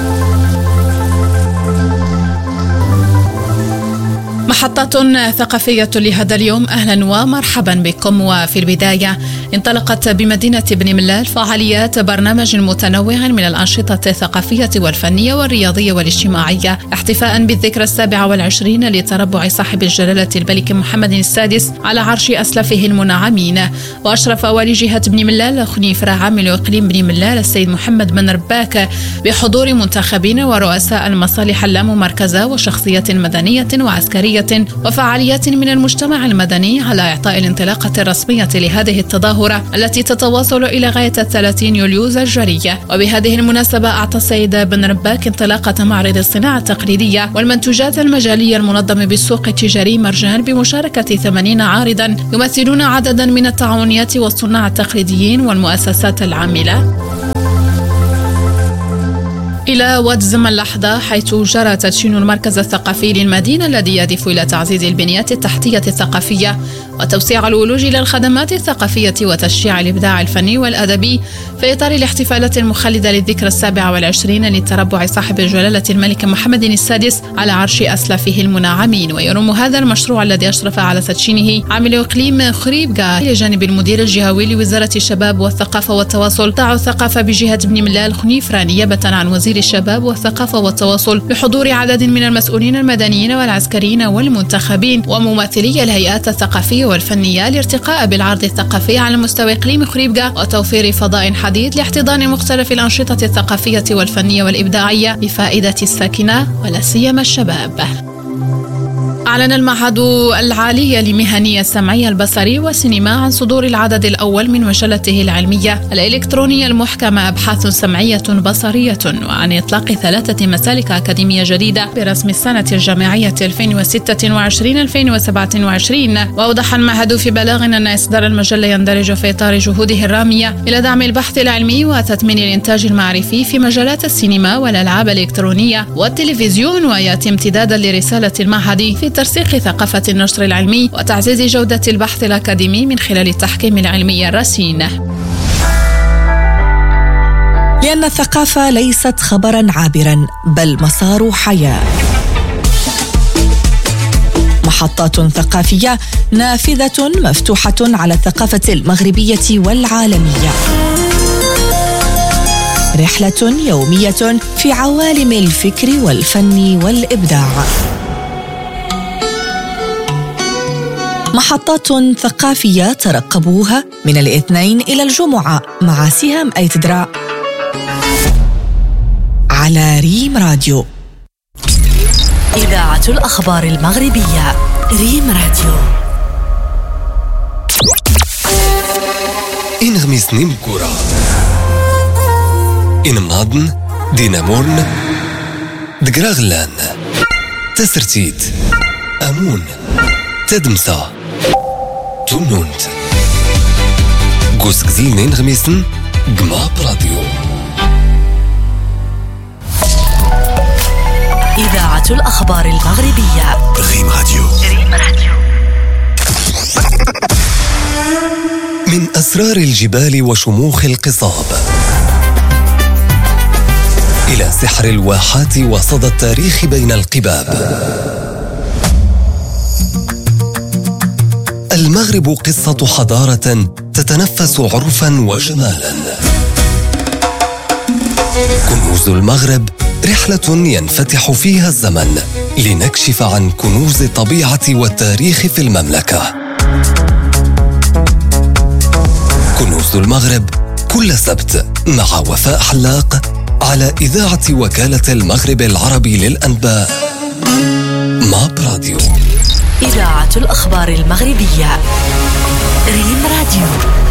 محطات ثقافية لهذا اليوم، أهلا ومرحبا بكم. وفي البداية انطلقت بمدينة بني ملال فعاليات برنامج متنوع من الأنشطة الثقافية والفنية والرياضية والاجتماعية احتفاء بالذكرى السابعة والعشرين لتربع صاحب الجلالة الملك محمد السادس على عرش أسلافه المنعمين. وأشرف والي جهة بني ملال خنيفرة عامل إقليم بني ملال السيد محمد بن رباك بحضور منتخبين ورؤساء المصالح اللاممركزة وشخصيات مدنية وعسكرية وفعاليات من المجتمع المدني على إعطاء الانطلاقة الرسمية لهذه التظاهرة التي تتواصل إلى غاية ثلاثين يوليوز الجارية. وبهذه المناسبة أعطى السيد بن رباك انطلاقة معرض الصناعة التقليدية والمنتوجات المجالية المنظم بالسوق التجاري مرجان بمشاركة ثمانين عارضا يمثلون عددا من التعاونيات والصناع التقليديين والمؤسسات العاملة. إلى واد زمن لحظة حيث جرى تدشين المركز الثقافي للمدينة الذي يهدف إلى تعزيز البنيات التحتية الثقافية وتوسيع الولوج إلى الخدمات الثقافية وتشجيع الإبداع الفني والأدبي في إطار الاحتفالات المخلدة للذكرى السابعة والعشرين لتربع صاحب الجلالة الملك محمد السادس على عرش أسلافه المنعمين. ويرم هذا المشروع الذي أشرف على تدشينه عامل إقليم خريبكا إلى جانب المدير الجهوي لوزارة الشباب والثقافة والتواصل قطاع الثقافة بجهة بني ملال خنيفرة نيابة عن وزير الشباب والثقافة والتواصل بحضور عدد من المسؤولين المدنيين والعسكريين والمنتخبين وممثلي الهيئات الثقافية والفنية لارتقاء بالعرض الثقافي على مستوى إقليم خريبكا وتوفير فضاء حديث لاحتضان مختلف الأنشطة الثقافية والفنية والإبداعية لفائدة الساكنة ولا سيما الشباب. أعلن المعهد العالي لمهنية السمعية البصري والسينما عن صدور العدد الأول من مجلته العلمية الإلكترونية المحكمة أبحاث سمعية بصرية، وعن إطلاق ثلاثة مسالك أكاديمية جديدة برسم السنة الجامعية ألفين وستة وعشرين ألفين وسبعة وعشرين. وأوضح المعهد في بلاغ أن إصدار المجلة يندرج في إطار جهوده الرامية إلى دعم البحث العلمي وتثمين الإنتاج المعرفي في مجالات السينما والألعاب الإلكترونية والتلفزيون، ويأتي امتدادا لرسالة المعهد في ترسيخ ثقافة النشر العلمي وتعزيز جودة البحث الأكاديمي من خلال التحكيم العلمي الرصين. لأن الثقافة ليست خبرا عابرا بل مسار حياة. محطات ثقافية نافذة مفتوحة على الثقافة المغربية والعالمية. رحلة يومية في عوالم الفكر والفن والإبداع. محطات ثقافية ترقبوها من الاثنين إلى الجمعة مع سهام أيتدرا على ريم راديو. إذاعة الأخبار المغربية ريم راديو. إن غميس نيم كورة إن مناضن دينامورن دقراغلان تسرتيت أمون تدمسا تونونت قوس كزيل نين غميسن قما براديو. إذاعة الأخبار المغربية ريم راديو. ريم راديو. من أسرار الجبال وشموخ القصاب إلى سحر الواحات وصدى التاريخ بين القباب، المغرب قصة حضارة تتنفس عرفا وجمالا. كنوز المغرب رحلة ينفتح فيها الزمن لنكشف عن كنوز الطبيعة والتاريخ في المملكة. كنوز المغرب كل سبت مع وفاء حلاق على إذاعة وكالة المغرب العربي للأنباء ماب راديو. إذاعة الأخبار المغربية ريم راديو.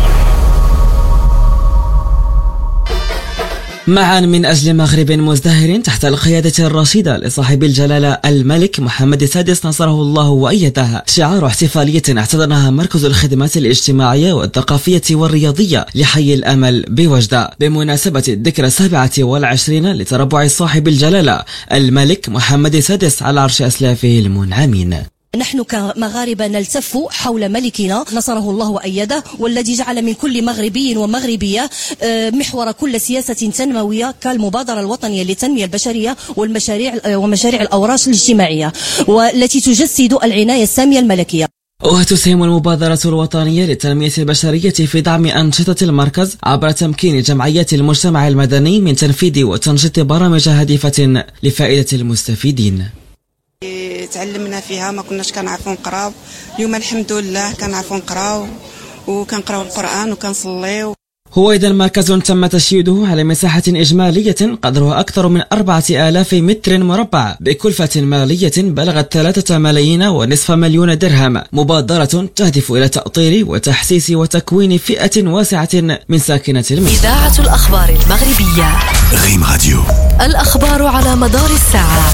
معا من أجل مغرب مزدهر تحت القيادة الرشيدة لصاحب الجلالة الملك محمد السادس نصره الله وأيده، شعار احتفالية اعتضنها مركز الخدمات الاجتماعية والثقافية والرياضية لحي الأمل بوجدة بمناسبة الذكرى السابعة والعشرين لتربع صاحب الجلالة الملك محمد السادس على عرش أسلافه المنعمين. نحن كمغاربة نلتف حول ملكنا نصره الله وأيده، والذي جعل من كل مغربي ومغربية محور كل سياسة تنموية كالمبادرة الوطنية للتنمية البشرية والمشاريع ومشاريع الأوراش الاجتماعية، والتي تجسد العناية السامية الملكية. وتسهم المبادرة الوطنية للتنمية البشرية في دعم أنشطة المركز عبر تمكين جمعيات المجتمع المدني من تنفيذ وتنشيط برامج هادفة لفائدة المستفيدين. تعلمنا فيها، ما كناش كنعرفوا نقراو، اليوم الحمد لله كنعرفوا نقراو وكنقراو القرآن وكنصليو. هو إذا مركز تم تشييده على مساحة إجمالية قدرها أكثر من أربعة آلاف متر مربع بكلفة مالية بلغت ثلاثة ملايين ونصف مليون درهم. مبادرة تهدف إلى تأطير وتحسيس وتكوين فئة واسعة من ساكنة المدينة. إذاعة الأخبار المغربية ريم راديو. الأخبار على مدار الساعة.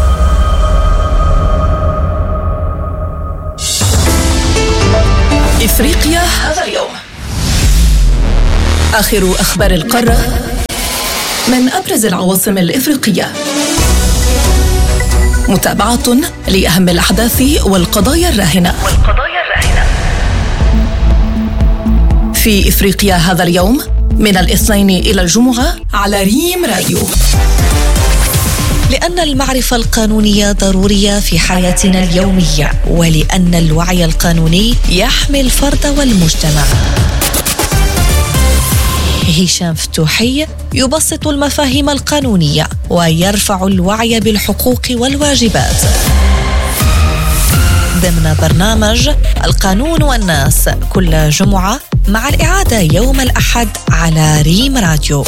إفريقيا هذا اليوم. آخر أخبار القارة من أبرز العواصم الإفريقية. متابعة لأهم الأحداث والقضايا الراهنة. والقضايا الراهنة في إفريقيا هذا اليوم من الاثنين إلى الجمعة على ريم راديو. لأن المعرفة القانونية ضرورية في حياتنا اليومية، ولأن الوعي القانوني يحمي الفرد والمجتمع. هشام فتوحي يبسط المفاهيم القانونية ويرفع الوعي بالحقوق والواجبات ضمن برنامج القانون والناس كل جمعة، مع الإعادة يوم الأحد على ريم راديو.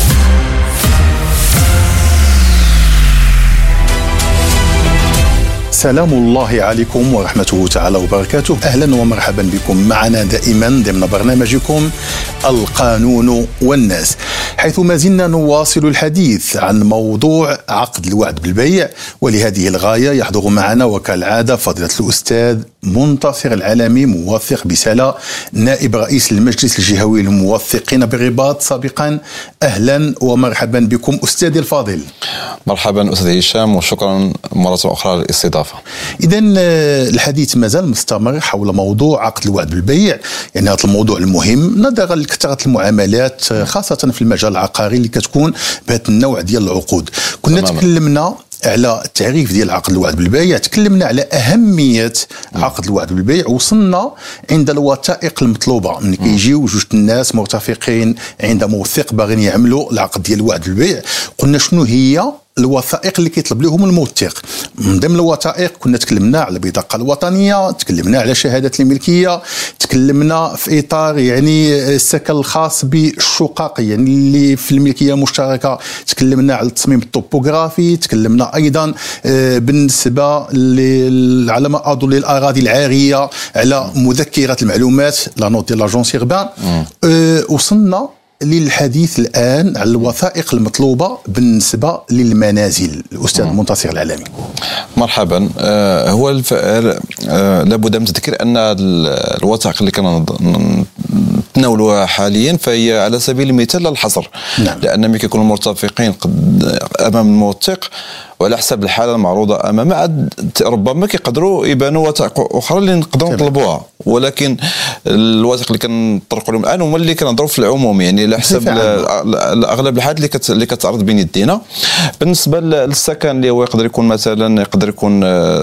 سلام الله عليكم ورحمته تعالى وبركاته. أهلا ومرحبا بكم معنا دائما ضمن برنامجكم القانون والناس، حيث ما زلنا نواصل الحديث عن موضوع عقد الوعد بالبيع. ولهذه الغاية يحضر معنا وكالعادة فضيلة الأستاذ منتصر العلمي، موثق بسلا، نائب رئيس المجلس الجهوي للموثقين بالرباط سابقا. أهلا ومرحبا بكم أستاذي الفاضل. مرحبا أستاذ هشام، وشكرا مرة أخرى للاستضافة. إذن الحديث مازال مستمر حول موضوع عقد الوعد بالبيع، يعني هذا الموضوع المهم نظرا لكثرة المعاملات خاصة في المجال العقاري اللي كتكون بهذا النوع ديال العقود. كنا تماما. تكلمنا على التعريف ديال عقد الوعد بالبيع، تكلمنا على أهمية عقد الوعد بالبيع، وصلنا عند الوثائق المطلوبة من كيجيو جوج الناس مرتفقين عند موثق باغيين يعملوا العقد ديال الوعد بالبيع. قلنا شنو هي الوثائق اللي كيطلب لهم الموثق. من ضمن الوثائق كنا تكلمنا على البطاقة الوطنية، تكلمنا على شهادة الملكية، تكلمنا في إطار يعني السكن الخاص بالشقق يعني اللي في الملكية المشتركة، تكلمنا على التصميم الطوبوغرافي، تكلمنا أيضا بالنسبة على ما أظن للأراضي العارية على مذكرة المعلومات لا نوت ديال لاجونس إيربان. وصلنا للحديث الآن على الوثائق المطلوبة بالنسبة للمنازل. الأستاذ منتصر العلمي. مرحبا. آه هو الفعل آه لابد من تذكير أن الوثائق اللي كنا نتناولها حاليا فهي على سبيل المثال لا الحصر. نعم. لأن ملي كيكونوا مرتفقين قد أمام الموثق وعلى حسب الحاله المعروضه امامه، عاد ربما كيقدروا يبانوا وثائق اخرى اللي نقدروا نطلبوها، ولكن الوثائق اللي كنطرقوا لهم الان هما اللي كنهضروا في العموم، يعني على حسب اغلب الحالات اللي كت اللي كتعرض بين يدينا. بالنسبه للسكن اللي هو يقدر يكون مثلا يقدر يكون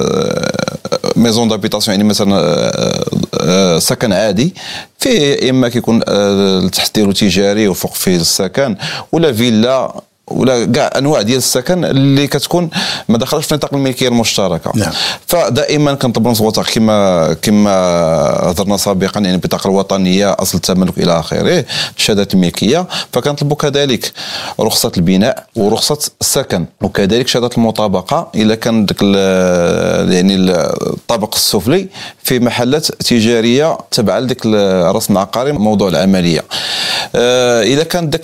ميزون دابيتاسيون، يعني مثلا سكن عادي فيه اما كيكون التحت ديالو تجاري وفوق فيه السكن، ولا فيلا، ولا كاع انواع ديال السكن اللي كتكون ما دخلش في نطاق الملكيه المشتركه. نعم. فدائما كنطلبوا الوثائق كما كما هضرنا سابقا، يعني البطاقه الوطنيه، اصل التملك الى اخره، شهاده الملكيه. فكنطلبوا كذلك رخصه البناء ورخصه السكن، وكذلك شهاده المطابقه اذا كان ديك يعني الطابق السفلي في محلات تجاريه تبع لديك الرسم العقاري موضوع العمليه. اذا كان ديك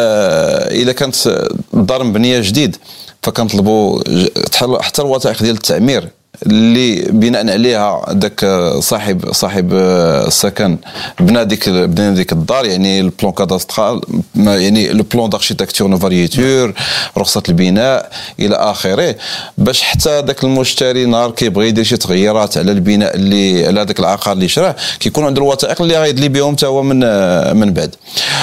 اذا كانت الدار مبنيه جديد فكنطلبوا حتى الوثائق ديال التعمير اللي بناء عليها داك صاحب صاحب السكن بنى ديك بنى ديك الدار، يعني البلان كاداسترال، يعني لو بلان داركتيكتور نو فاريتور، رخصه البناء الى اخره، باش حتى داك المشتري نهار كيبغي يدير شي تغييرات على البناء اللي على داك العقار اللي شراه كيكون عنده الوثائق اللي غيدلي بهم حتى هو من من بعد.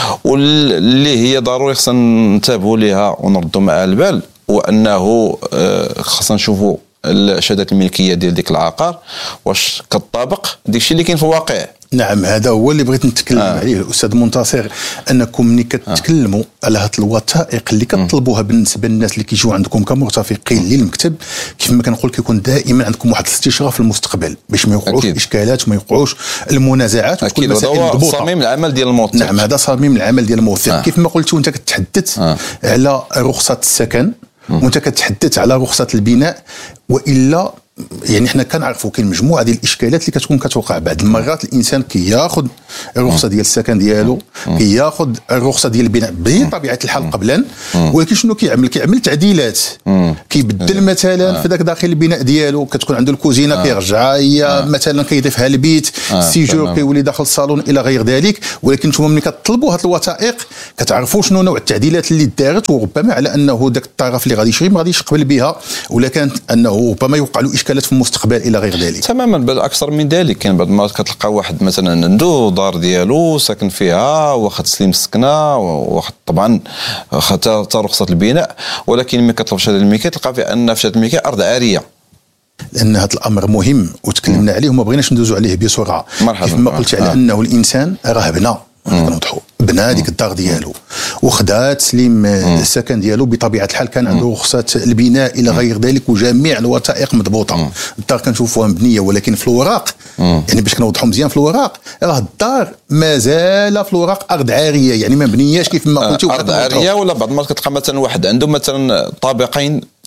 واللي هي ضروري خصنا ننتبهوا ليها ونردوا معها البال، وانه خصنا نشوفوا شهادة الملكية ديال ديك العقار واش كتطابق داكشي اللي كاين في الواقع. نعم، هذا هو اللي بغيت نتكلم آه. عليه الأستاذ منتصر، أنكم ملي كتكلموا آه. على هاد الوثائق اللي كتطلبوها بالنسبة للناس اللي كيجيو عندكم كمرتفقين للمكتب، كيف ما كنقول كيكون دائما عندكم واحد الاستشراف في المستقبل باش ما يوقعوش إشكالات وما يوقعوش المنازعات وتكون المسائل مضبوطة. صميم العمل ديال الموثق. نعم، هذا صميم العمل ديال الموثق. آه. كيف ما قلتوا أنت كتحدث آه. على رخصة السكن وانت كتحدث على رخصه البناء، والا يعني حنا كنعرفوا كاين مجموعه ديال الاشكالات اللي كتكون كتوقع بعض المرات. الانسان كياخذ الرخصه ديال السكن ديالو، كياخذ الرخصه ديال البناء بطبيعه الحال قبلا، ولكن شنو كيعمل؟ كيعمل تعديلات، كيبدل مثلا في ذاك داخل البناء ديالو كتكون عنده الكوزينه كيرجعها هي مثلا كيضيفها البيت، السيجور كيولي داخل الصالون الى غير ذلك. ولكن نتوما ملي كتطلبوا هذه الوثائق كتعرفوا شنو نوع التعديلات اللي دارت، وربما على انه ذاك الطرف اللي غادي يشري ما غاديش يقبل بها، ولا كانت انه ربما يوقع له اشكالات في المستقبل الى غير ذلك. تماما، بل اكثر من ذلك. كاين بعض المرات كتلقى واحد مثلا عنده دار ديالو ساكن فيها واخد تسليم السكنه واخد طبعا حتى رخصه البناء، ولكن ملي كتطلب شهاده الملكيه تلقى في ان في شهاده الملكيه ارض عاريه. لان هذا الامر مهم وتكلمنا عليه وما بغيناش ندوزوا عليه بسرعه. كيف ما قلت على آه. انه الانسان راه بنى كنوضحوا بنى ديك الدار ديالو وخدا تسليم السكن ديالو، بطبيعه الحال كان عنده رخصه البناء الى غير ذلك وجميع الوثائق مضبوطه. الدار كنشوفوها مبنيه، ولكن في الوراق يعني باش كنوضحوا مزيان في الوراق راه الدار مازال في الوراق ارض عاريه، يعني ما مبنياش كيف ما قلتي. ارض عاريه، ولا بعض المرات كتلقى مثلا واحد عنده مثلا طابقين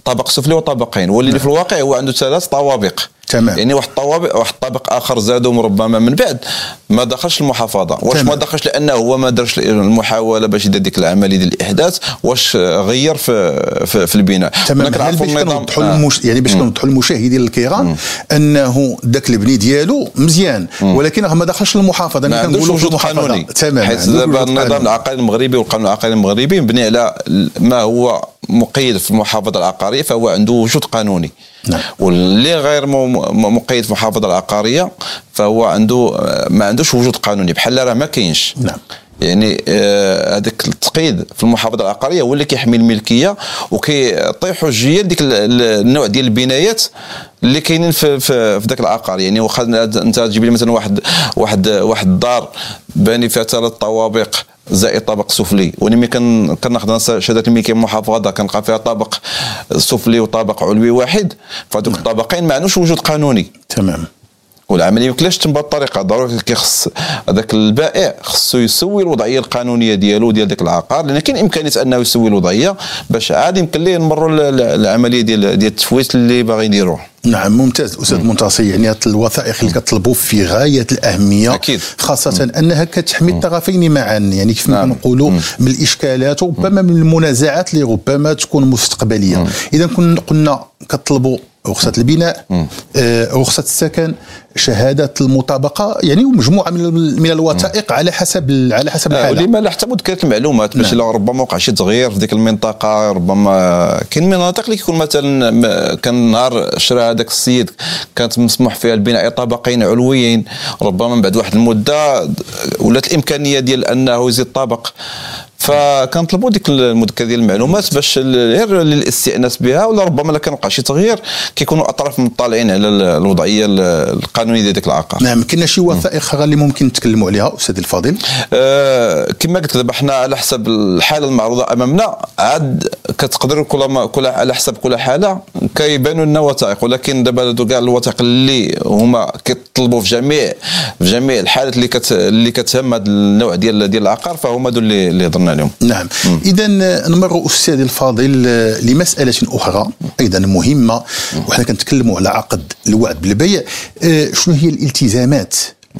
طابق سفلي وطابقين، واللي نعم. في الواقع هو عنده ثلاث طوابق. تمام. يعني واحد الطوابق واحد الطابق اخر زادهم ربما من بعد ما دخلش المحافظه. واش تمام. ما دخلش لانه هو ما دارش المحاوله باش يدير ديك العمليه ديال الاحداث، واش غير في في, في البناء. تمام. باش كنوضحوا آه. المش... يعني باش كنوضحوا للمشاهدين الكرام انه ذاك البني ديالو مزيان مم. ولكن راه ما دخلش للمحافظه. ما عندوش وجود قانوني. تمام. حيت دابا النظام العقاري المغربي والقانون العقاري المغربي مبني على ما هو مقيد في المحافظه العقاريه، فهو عنده وجود قانوني. نعم. واللي غير مقيد في المحافظه العقاريه فهو عنده ما عندوش وجود قانوني، بحال راه ما كاينش. نعم. يعني هذاك آه التقييد في المحافظه العقاريه هو اللي كيحمي الملكيه وكيعطي حجيه ديك النوع ديال البنايات اللي كاينين في في, في ذاك العقار. يعني واخا انت تجيب لي مثلا واحد واحد واحد الدار باني فيها ثلاث طوابق زائد طابق سفلي، وانا ملي كناخذ شهاده الملكيه من المحافظه كنلقى فيها طابق سفلي وطابق علوي واحد، فهذوك الطابقين ما عندوش وجود قانوني. تمام. والعمليه ما يمكنلاش تتم بهذه الطريقه، ضروري كيخص هذاك البائع خصو يسوي الوضعيه القانونيه ديالو ديال داك العقار، لان كاين امكانيه انه يسوي الوضعيه باش عاد يمكن ليه نمروا العمليه ديال ديال التفويت اللي باغي يديروه. نعم ممتاز استاذ منتصر. يعني هاد الوثائق اللي كتطلبوا في غايه الاهميه أكيد. خاصه مم. انها كتحمي الطرفين معا، يعني كيف ما كنقولوا من الاشكالات وربما من المنازعات اللي ربما تكون مستقبليه. اذا كنا قلنا كتطلبوا رخصة البناء، آه، رخصة السكن، شهادة المطابقة، يعني مجموعة من من الوثائق على حسب على حسب الحالة. ولما لا حتى مذكرة المعلومات باش نعم. ربما وقع شي تغيير في ديك المنطقة. ربما كاين مناطق اللي كيكون مثلا كان نهار شرا هذاك السيد كانت مسموح فيها البناء طابقين علويين، ربما من بعد واحد المدة ولات الإمكانية ديال أنه يزيد طابق، فكنطلبوا ديك المذكره ديال المعلومات باش غير للاستئناس بها، ولا ربما لا كان وقع شي تغيير كيكونوا الاطراف مطلعين على الوضعيه القانونيه ديال ديك العقار. نعم. كاين شي وثائق اخرى اللي ممكن نتكلموا عليها استاذ الفاضل؟ آه كما قلت دابا حنا على حسب الحاله المعروضه امامنا عاد كتقدر كل ما كل على حسب كل حاله كيبانوا لنا وثائق، ولكن دابا كاع الوثائق اللي هما كيطلبوا في جميع في جميع الحالات اللي كت اللي كتهم هذا النوع ديال ديال العقار فهما دول اللي اللي هضرنا عليهم. نعم. إذا نمر أستاذ الفاضل لمسألة أخرى أيضا مهمة، وحنا كنتكلموا على عقد الوعد بالبيع. شنو هي الالتزامات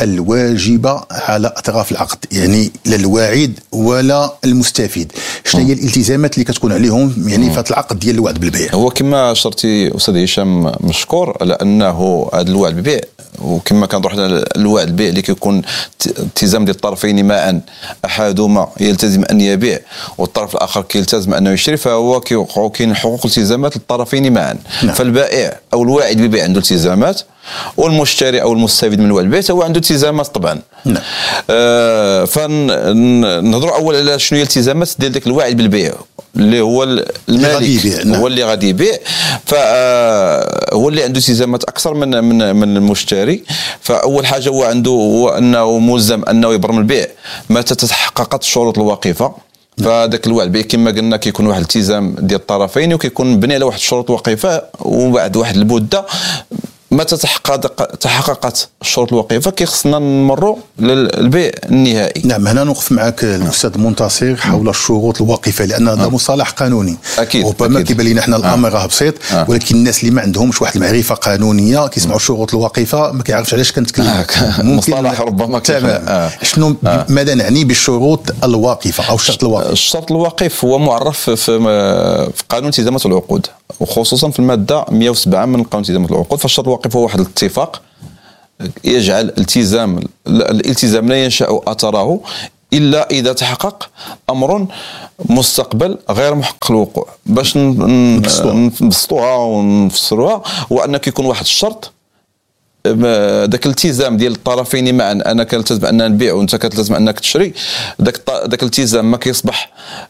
الواجبة على أطراف العقد، يعني لا الواعد ولا المستفيد؟ شنو هي الالتزامات اللي كتكون عليهم يعني في العقد ديال الوعد بالبيع؟ هو كما شرتي أستاذ هشام مشكور على أنه هذا الوعد بالبيع، وكما كنروح الوعد البيع اللي كيكون التزام ديال الطرفين معا، احدهما يلتزم ان يبيع والطرف الاخر كيلتزم انه يشتري، فهو كاين حقوق التزامات للطرفين معا. نعم. فالبائع او الواعد بالبيع عنده التزامات، والمشتري او المستفيد من الوعد بالبيع هو عنده التزامات طبعا. نعم. آه فنهضروا اول على شنو هي الالتزامات ديال داك الواعد بالبيع اللي هو المالك. نعم. هو اللي غادي يبيع، فهو اللي عنده التزامات اكثر من من من المشتري. فاول حاجه هو عنده هو انه ملزم انه يبرم البيع متى تتحققت الشروط الواقفه. فذاك الوعد بالبيع كما قلنا كيكون واحد الالتزام ديال الطرفين، وكيكون مبني على واحد الشروط واقفه، وبعد واحد المده متى تحققت الشروط الواقفه كيخصنا نمروا للبيع النهائي. نعم. هنا نوقف معك الاستاذ منتصر حول الشروط الواقفه، لان هذا مصطلح قانوني. اكيد. ربما كيبان لنا حنا الامر راه بسيط، آه. ولكن الناس اللي ما عندهمش واحد المعرفه قانونيه كيسمعوا الشروط الواقفه ما كيعرفش علاش كنتكلم. آه. مصطلح ربما تمام. آه. شنو آه. ماذا نعني بالشروط الواقفه او الشرط الواقف؟ الشرط الواقف هو معرف في في قانون التزامات العقود، وخصوصا في الماده مئة وسبعة من قانون التزامات العقود. فالشرط الواقف هو واحد الاتفاق يجعل التزام الالتزام لا ينشأ اثره الا اذا تحقق امر مستقبل غير محقق الوقوع. باش نبسطوها ونفسروها، وان كيكون واحد الشرط ذاك الالتزام ديال الطرفين معا، انا كنلتزم ان نبيع وانت كتلتزم انك تشري، ذاك ذاك الالتزام ما كيصبح